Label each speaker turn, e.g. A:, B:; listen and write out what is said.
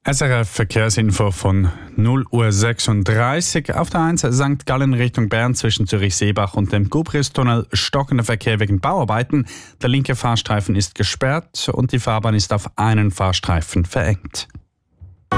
A: SRF Verkehrsinfo von 0:36 Uhr. Auf der 1 St. Gallen Richtung Bern zwischen Zürich-Seebach und dem Gubristunnel stockender Verkehr wegen Bauarbeiten. Der linke Fahrstreifen ist gesperrt und die Fahrbahn ist auf einen Fahrstreifen verengt.